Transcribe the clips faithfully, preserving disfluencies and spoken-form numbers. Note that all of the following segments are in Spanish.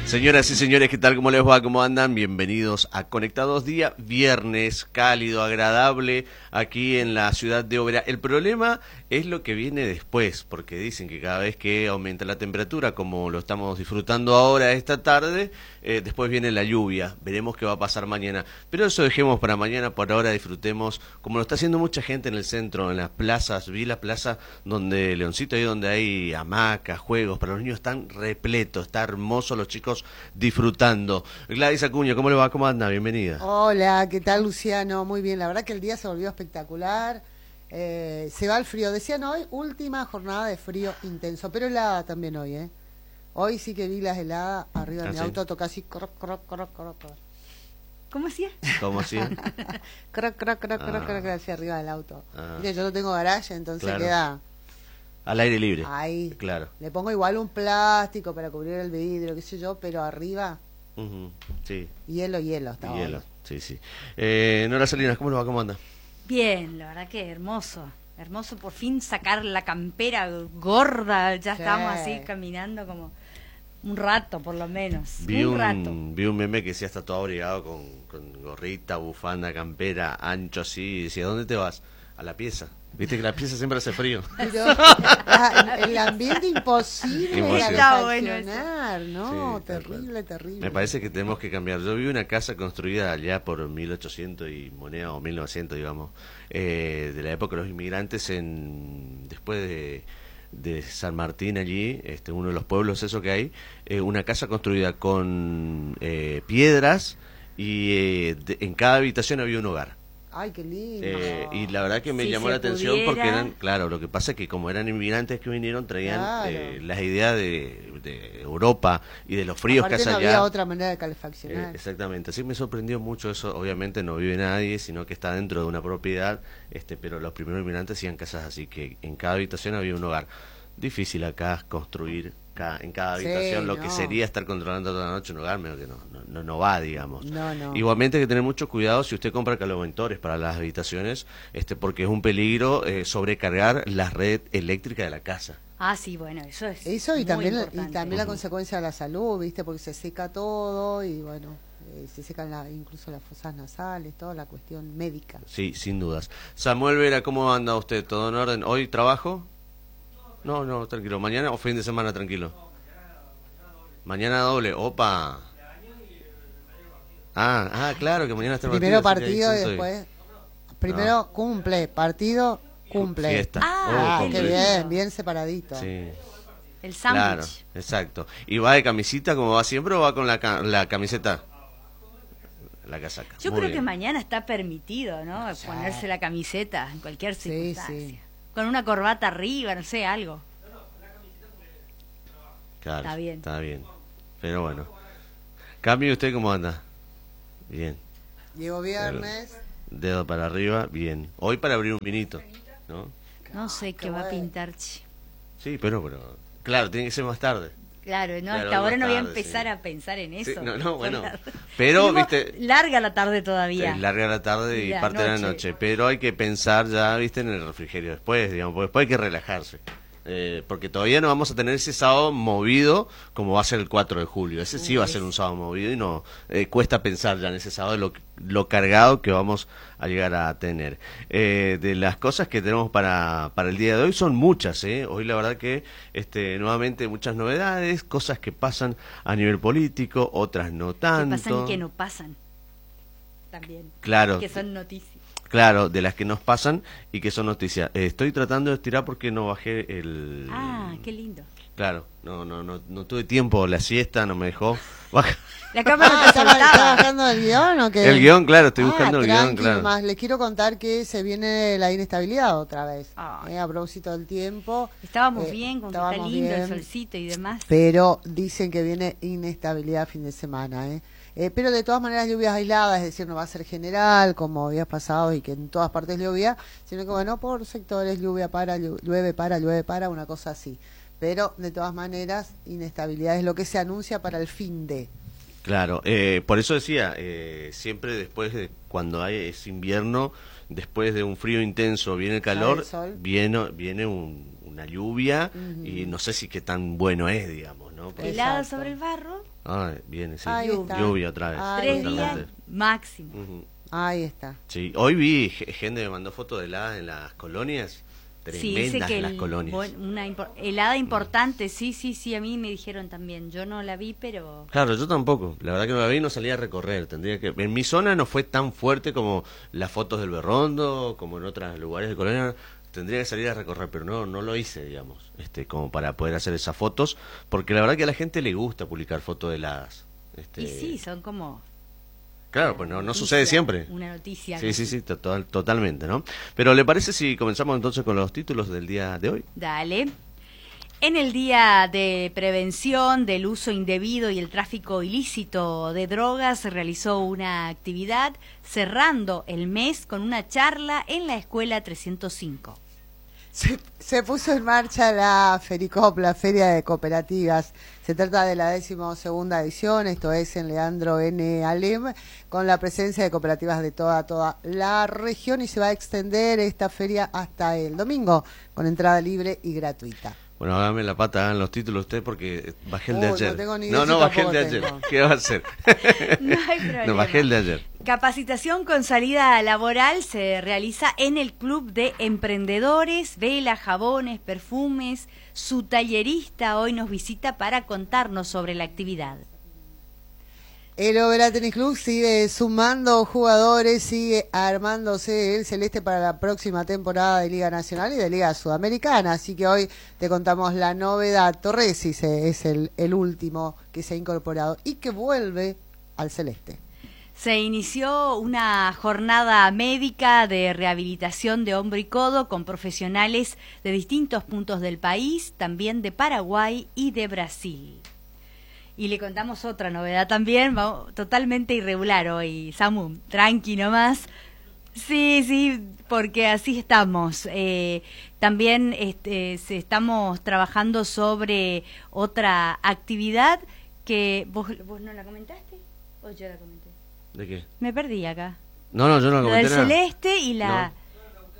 Señoras y señores, ¿qué tal? ¿Cómo les va? ¿Cómo andan? Bienvenidos a Conectados, día viernes, cálido, agradable, aquí en la ciudad de Oberá. El problema es lo que viene después, porque dicen que cada vez que aumenta la temperatura, como lo estamos disfrutando ahora esta tarde, eh, después viene la lluvia. Veremos qué va a pasar mañana. Pero eso dejemos para mañana, por ahora disfrutemos, como lo está haciendo mucha gente en el centro, en las plazas. Vi la plaza donde, Leoncito, ahí donde hay hamacas, juegos, para los niños están repletos, está hermoso, los chicos disfrutando. Gladys Acuña, ¿cómo le va? ¿Cómo anda? Bienvenida. Hola, ¿qué tal, Luciano? Muy bien, la verdad que el día se volvió espectacular. Eh, se va el frío. Decían hoy, última jornada de frío intenso, pero helada también hoy, ¿eh? Hoy sí que vi las heladas arriba de ¿Ah, mi sí? auto, toca así, croc, croc, croc, croc, croc. ¿Cómo hacía? ¿Cómo así? Croc, croc, croc, croc, Ah. croc, hacia arriba del auto. Ah. Mire, yo no tengo garaje, entonces Claro. queda Al aire libre. ahí. Claro. Le pongo igual un plástico para cubrir el vidrio, qué sé yo, pero arriba, Ujú, sí, hielo, hielo. Está hielo. bueno. Sí, sí. Eh, Nora Salinas, ¿cómo le va? ¿Cómo anda? Bien, la verdad que hermoso. Hermoso por fin sacar la campera gorda. Ya Sí. estábamos así caminando como un rato por lo menos. Vi un, un, rato. vi un meme que decía está todo abrigado con, con gorrita, bufanda, campera, ancho así. Y decía, ¿dónde te vas? A la pieza. Viste que la pieza siempre hace frío. Pero la- el ambiente imposible de Imposible. Está bueno refaccionar, ¿no? Sí, tal terrible, cual. terrible. Me parece que tenemos que cambiar. Yo vi una casa construida allá por mil ochocientos y moneda, o mil novecientos, digamos, eh, de la época de los inmigrantes, en después de, de San Martín allí, este, uno de los pueblos eso que hay, eh, una casa construida con eh, piedras y eh, de- en cada habitación había un hogar. Ay, qué lindo. Eh, y la verdad que me Si llamó se la atención pudiera. porque eran, claro, lo que pasa es que como eran inmigrantes que vinieron, traían Claro. eh, las ideas de, de Europa y de los fríos Aparte que hace no allá. había otra manera de Eh, calefaccionar. exactamente, así me sorprendió mucho eso. Obviamente no vive nadie, sino que está dentro de una propiedad, este, pero los primeros inmigrantes hacían casas así, que en cada habitación había un hogar. Difícil acá construir ca- en cada Sí, habitación lo que no. sería estar controlando toda la noche un hogar, medio que no, no, no, no va, digamos. No, no. Igualmente hay que tener mucho cuidado si usted compra calefactores para las habitaciones, este, porque es un peligro eh, sobrecargar la red eléctrica de la casa. Ah, sí, bueno, eso es. Eso y muy también, y importante. también la Ujú. consecuencia de la salud, ¿viste? Porque se seca todo y bueno, eh, se secan la- incluso las fosas nasales, toda la cuestión médica. Sí, sin dudas. Samuel Vera, ¿cómo anda usted? ¿Todo en orden? ¿Hoy trabajo? No, no, tranquilo. ¿Mañana o fin de semana tranquilo? Mañana doble. Opa. Ah, ah, claro, que mañana está el Primero partido. partido y así que ahí después... Primero cumple, partido, cumple. Fiesta. Ah, Ah, Oh, qué cumple. bien, bien separadito. Sí, El claro, sándwich. exacto. ¿Y va de camisita como va siempre o va con la, ca- la camiseta? La casaca. Yo Muy creo que bien. mañana está permitido, ¿no? Sí. Ponerse la camiseta en cualquier Sí, circunstancia. sí. Con una corbata arriba, no sé, algo. Claro, Está bien. Está bien. Pero bueno. Cambio, ¿usted cómo anda? Bien. Llegó viernes. Dedo para arriba, bien. Hoy para abrir un vinito, ¿no? No sé qué qué va a bueno. pintar, che. Sí, pero, pero claro, tiene que ser más tarde. Claro, no, Claro, hasta ahora más no voy a tarde, empezar sí. a pensar en eso. Sí, no, no, bueno. Claro. Pero, Tenemos viste, larga la tarde todavía. es larga la tarde y La parte de la noche. noche. Pero hay que pensar ya, viste, en el refrigerio después, digamos, porque después hay que relajarse. Eh, porque todavía no vamos a tener ese sábado movido como va a ser el cuatro de julio. Ese sí va a ser un sábado movido y no eh, cuesta pensar ya en ese sábado lo, lo cargado que vamos a llegar a tener. Eh, de las cosas que tenemos para, para el día de hoy son muchas. ¿eh? Hoy la verdad que este, nuevamente muchas novedades, cosas que pasan a nivel político, otras no Que tanto. pasan y que no pasan. También. Claro. Que son noticias. Claro, de las que nos pasan y que son noticias. Eh, estoy tratando de estirar porque no bajé el... Ah, qué lindo. Claro, no, no, no, no tuve tiempo, la siesta no me dejó. Baja- La cámara Ah, te ¿está, está soltaba. bajando el guión o qué? El guión, claro, estoy Ah, buscando el guión, tranqui, claro. Más les quiero contar que se viene la inestabilidad otra vez. Ay. Eh, a propósito del tiempo. Estábamos Eh, bien, con que está estábamos lindo el bien. solcito y demás. Pero dicen que viene inestabilidad fin de semana, ¿eh? Eh, pero de todas maneras lluvias aisladas, es decir, no va a ser general como días pasados y que en todas partes llovía, sino que bueno, por sectores lluvia para, llu- llueve para, llueve para, una cosa así. Pero de todas maneras, inestabilidad es lo que se anuncia para el fin de. Claro, eh, por eso decía, eh, siempre después de cuando hay, es invierno, después de un frío intenso viene el calor, el sol. viene, viene un- una lluvia Ujú. y no sé si qué tan bueno es, digamos, ¿no? Porque- Helado Exacto. sobre el barro. Ah, viene, sí. Ahí está. Lluvia otra vez. Ahí Tres está. días totalmente. máximo. Ujú. Ahí está. Sí, hoy vi ge- gente me mandó fotos de heladas en las colonias. Sí, dice Tremendas que las el- colonias. bueno, una impor- helada importante, sí, sí, sí, a mí me dijeron también. Yo no la vi, pero Claro, yo tampoco. La verdad que no la vi y no salía a recorrer. Tendría que. En mi zona no fue tan fuerte como las fotos del Berrondo, como en otros lugares de colonia. Tendría que salir a recorrer, pero no, no lo hice, digamos, este, como para poder hacer esas fotos, porque la verdad que a la gente le gusta publicar fotos de heladas. Este, y sí, son como Claro, pues no, no noticia, sucede siempre. Una noticia. Sí, algo sí, así. sí, total, totalmente, ¿no? Pero ¿le parece si comenzamos entonces con los títulos del día de hoy? Dale. En el Día de Prevención del Uso Indebido y el Tráfico Ilícito de Drogas se realizó una actividad cerrando el mes con una charla en la Escuela trescientos cinco. Se, se puso en marcha la Fericop, la Feria de Cooperativas. Se trata de la decimosegunda edición, esto es en Leandro N. Alem, con la presencia de cooperativas de toda, toda la región, y se va a extender esta feria hasta el domingo, con entrada libre y gratuita. Bueno, hágame la pata, hagan los títulos usted porque bajé el de Uy, no ayer. tengo ni no, idea, no, yo bajé el tampoco de ayer. tengo. ¿Qué va a hacer? No hay problema. No, bajé el de ayer. Capacitación con salida laboral se realiza en el Club de Emprendedores, velas, jabones, perfumes. Su tallerista hoy nos visita para contarnos sobre la actividad. El Oberá Tenis Club sigue sumando jugadores, sigue armándose el celeste para la próxima temporada de Liga Nacional y de Liga Sudamericana. Así que hoy te contamos la novedad. Torresis es el, el último que se ha incorporado y que vuelve al celeste. Se inició una jornada médica de rehabilitación de hombro y codo con profesionales de distintos puntos del país, también de Paraguay y de Brasil. Y le contamos otra novedad también, vamos, totalmente irregular hoy, Samu, tranqui nomás. Sí, sí, porque así estamos. Eh, también este, se, estamos trabajando sobre otra actividad que... ¿Vos, vos no la comentaste o yo la comenté? ¿De qué? Me perdí acá. No, no, yo no Lo comenté del nada. celeste y la... No.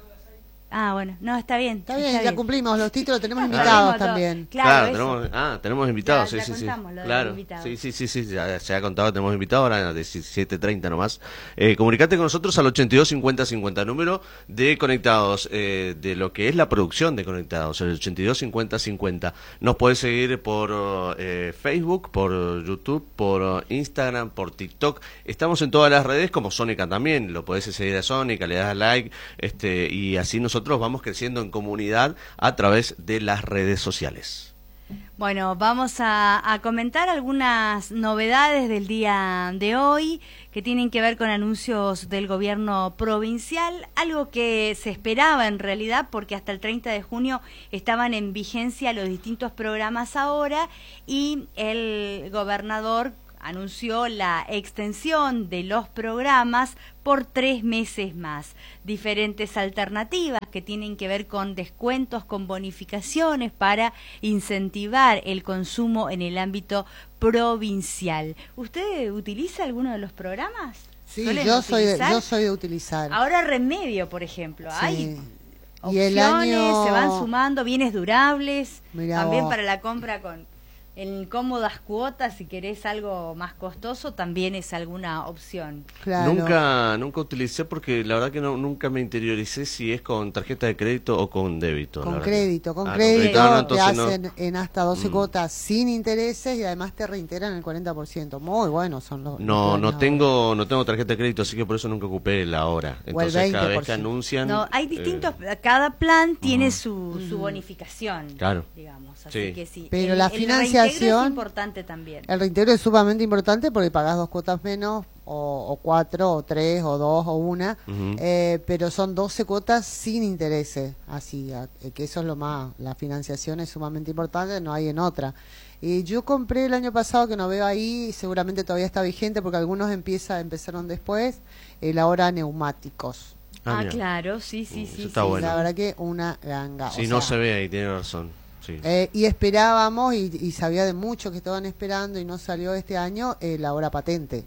Ah, bueno, no, está bien. Está bien, ya cumplimos los títulos, tenemos Claro. invitados Todo. también. Claro, Claro, eso. tenemos, ah, tenemos invitados, Ya- ya sí, sí, sí. contamos lo de los Claro, invitados. sí, sí, sí, sí, ya se ha contado que tenemos invitados, ahora a diecisiete treinta nomás. Eh, comunicate con nosotros al ochenta y dos cincuenta cincuenta, número de Conectados, eh, de lo que es la producción de Conectados, el ochenta y dos cincuenta cincuenta. Nos podés seguir por eh, Facebook, por YouTube, por Instagram, por TikTok. Estamos en todas las redes, como Sónica también, lo podés seguir a Sónica, le das like, este, y así nosotros vamos creciendo en comunidad a través de las redes sociales. Bueno, vamos a, a comentar algunas novedades del día de hoy que tienen que ver con anuncios del gobierno provincial, algo que se esperaba en realidad porque hasta el treinta de junio estaban en vigencia los distintos programas ahora y el gobernador anunció la extensión de los programas por tres meses más. Diferentes alternativas que tienen que ver con descuentos, con bonificaciones para incentivar el consumo en el ámbito provincial. ¿Usted utiliza alguno de los programas? Sí, ¿Suelen yo soy, de, utilizar? yo soy de utilizar. Ahora Remedio, por ejemplo. Sí. Hay Y el opciones, año- se van sumando, bienes durables, Mirá también vos. para la compra con en cómodas cuotas, si querés algo más costoso, también es alguna opción. Claro. Nunca nunca utilicé porque la verdad que no, nunca me interioricé si es con tarjeta de crédito o con débito. la Con verdad. crédito, con Ah, crédito, Ah, no, te entonces no. hacen en hasta doce Mm. cuotas sin intereses y además te reintegran el cuarenta por ciento. Muy buenos son los. No, los no planes tengo no tengo tarjeta de crédito, así que por eso nunca ocupé la hora. O el Entonces cada vez veinte por que ciento. anuncian... No, hay distintos, eh, cada plan tiene ujú. su, su bonificación, Claro. digamos, así Sí. que sí. Pero El- la el reintegro financiación- es importante también. El reintegro es sumamente importante porque pagás dos cuotas menos, o, o cuatro, o tres, o dos, o una, Ujú. eh, pero son doce cuotas sin intereses, así, a- eh, que eso es lo más, la financiación es sumamente importante, no hay en otra. Y yo compré el año pasado, que no veo ahí, seguramente todavía está vigente porque algunos empieza, empezaron después, el ahora neumáticos. Ah, Ah, mira. claro, sí, sí, Mm, sí. eso está sí. bueno. La verdad que una ganga. Si o no sea, se ve ahí, tiene razón. Sí. Eh, y esperábamos, y, y sabía de muchos que estaban esperando y no salió este año, eh, la hora patente.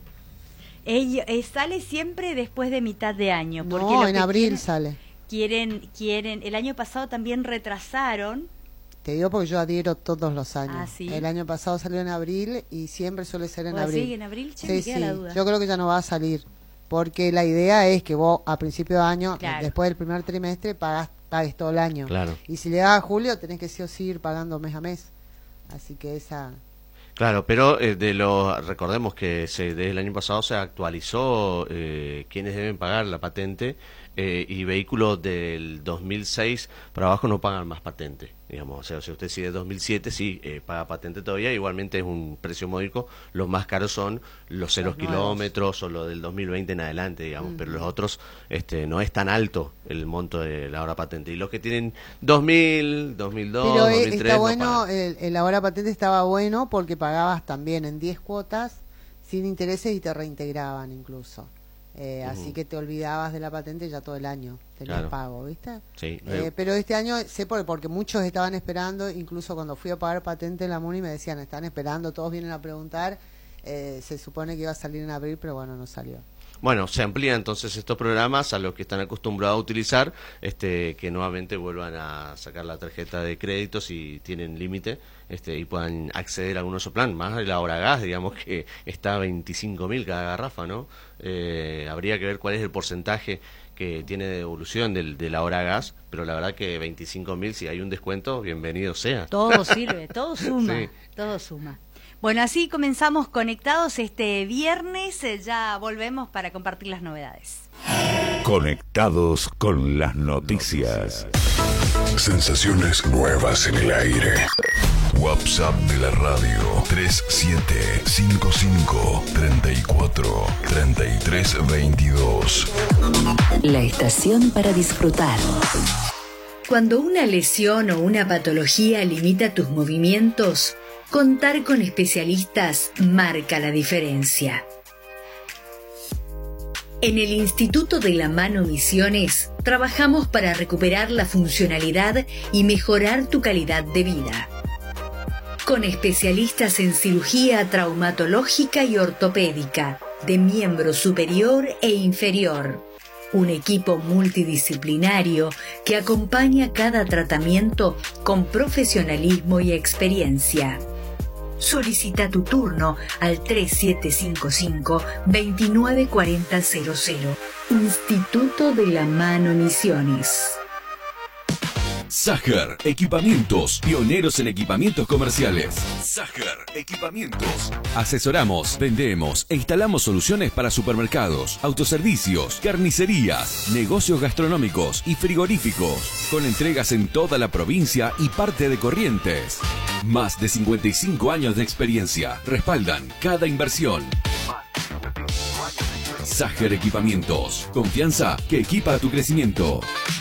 Ello- eh, sale siempre después de mitad de año. Porque No, lo en que abril quieren- sale. quieren quieren el año pasado también retrasaron Te digo porque yo adhiero todos los años. Ah, ¿sí? El año pasado salió en abril y siempre suele ser en ¿Vos abril. decís en abril? Che, Sí, me queda sí. la duda. Yo creo que ya no va a salir. Porque la idea es que vos a principio de año, Claro. después del primer trimestre, pagas, pagues todo el año. Claro. Y si le das a julio, tenés que sí o sí ir pagando mes a mes. Así que esa... Claro, pero eh, de los recordemos que se, desde el año pasado se actualizó eh, quienes deben pagar la patente eh, y vehículos del dos mil seis para abajo no pagan más patente, digamos. O sea, si usted sigue dos mil siete sí eh, paga patente todavía, igualmente es un precio módico. Los más caros son los cero Los nuevos. kilómetros o los del dos mil veinte en adelante, digamos, Mm. pero los otros este, no es tan alto el monto de la hora patente. Y los que tienen dos mil, dos mil dos, Pero eh, dos mil tres está no bueno, pagan. el, el ahora patente estaba bueno porque pagabas también en diez cuotas sin intereses y te reintegraban incluso. Eh, Ujú. Así que te olvidabas de la patente ya todo el año, tenías Claro. pago, ¿viste? Sí, Eh, eh, pero este año sé por, porque muchos estaban esperando, incluso cuando fui a pagar patente en la MUNI me decían, están esperando, todos vienen a preguntar, eh, se supone que iba a salir en abril, pero bueno, no salió. Bueno, se amplían entonces estos programas a los que están acostumbrados a utilizar, este, que nuevamente vuelvan a sacar la tarjeta de crédito si tienen límite, este, y puedan acceder a algún otro plan, más de la hora gas, digamos que está a veinticinco mil cada garrafa, ¿no? Eh, habría que ver cuál es el porcentaje que tiene de devolución del, de la hora gas, pero la verdad que veinticinco mil, si hay un descuento, bienvenido sea. Todo sirve, todo suma, Sí. todo suma. Bueno, así comenzamos conectados este viernes, eh, ya volvemos para compartir las novedades. Conectados con las noticias. Sensaciones nuevas en el aire. WhatsApp de la radio tres siete cinco cinco, tres cuatro, tres tres dos dos. La estación para disfrutar. Cuando una lesión o una patología limita tus movimientos, contar con especialistas marca la diferencia. En el Instituto de la Mano Misiones trabajamos para recuperar la funcionalidad y mejorar tu calidad de vida. Con especialistas en cirugía traumatológica y ortopédica, de miembro superior e inferior. Un equipo multidisciplinario que acompaña cada tratamiento con profesionalismo y experiencia. Solicita tu turno al tres siete cinco cinco, dos nueve cuatro cero cero cero. Instituto de la Mano Misiones. Sager Equipamientos, pioneros en equipamientos comerciales. Sager Equipamientos. Asesoramos, vendemos e instalamos soluciones para supermercados, autoservicios, carnicerías, negocios gastronómicos y frigoríficos, con entregas en toda la provincia y parte de Corrientes. Más de cincuenta y cinco años de experiencia respaldan cada inversión. Sager Equipamientos, confianza que equipa tu crecimiento.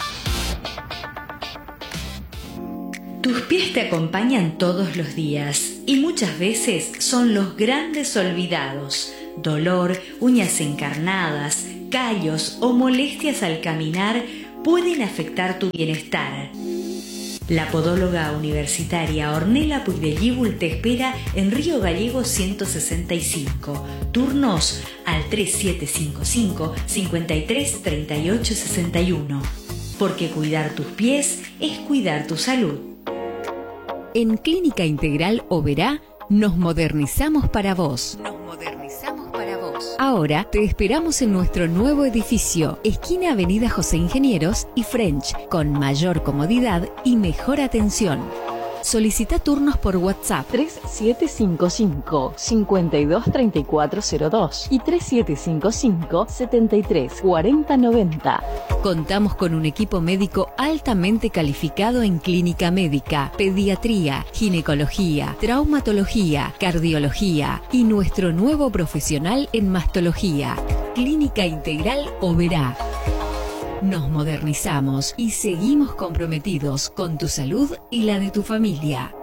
Tus pies te acompañan todos los días y muchas veces son los grandes olvidados. Dolor, uñas encarnadas, callos o molestias al caminar pueden afectar tu bienestar. La podóloga universitaria Ornella Puigdellíbul te espera en Río Gallego ciento sesenta y cinco. Turnos al tres siete cinco cinco, cinco tres, tres ocho seis uno. Porque cuidar tus pies es cuidar tu salud. En Clínica Integral Oberá nos modernizamos para vos. Nos modernizamos para vos. Ahora te esperamos en nuestro nuevo edificio, esquina Avenida José Ingenieros y French, con mayor comodidad y mejor atención. Solicita turnos por WhatsApp tres siete cinco cinco, cinco dos tres cuatro cero dos y tres siete cinco cinco, siete tres cuatro cero nueve cero. Contamos con un equipo médico altamente calificado en clínica médica, pediatría, ginecología, traumatología, cardiología y nuestro nuevo profesional en mastología. Clínica Integral Oberá. Nos modernizamos y seguimos comprometidos con tu salud y la de tu familia.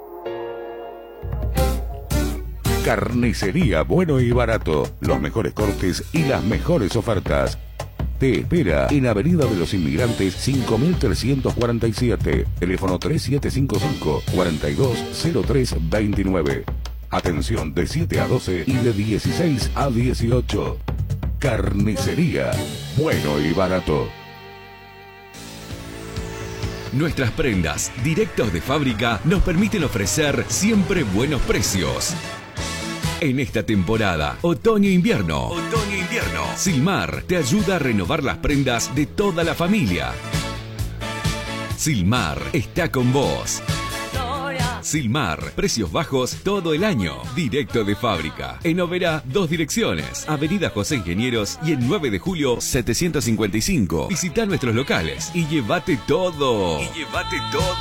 Carnicería Bueno y Barato. Los mejores cortes y las mejores ofertas. Te espera en Avenida de los Inmigrantes cinco mil trescientos cuarenta y siete. Teléfono tres siete cinco cinco, cuatro dos cero tres dos nueve. Atención de siete a doce y de dieciséis a dieciocho. Carnicería Bueno y Barato. Nuestras prendas directos de fábrica nos permiten ofrecer siempre buenos precios. En esta temporada, otoño-invierno, otoño-invierno, Silmar te ayuda a renovar las prendas de toda la familia. Silmar está con vos. Silmar, precios bajos todo el año, directo de fábrica. En Oberá, dos direcciones, Avenida José Ingenieros y en nueve de julio setecientos cincuenta y cinco. Visita nuestros locales y llévate todo. Y llévate todo.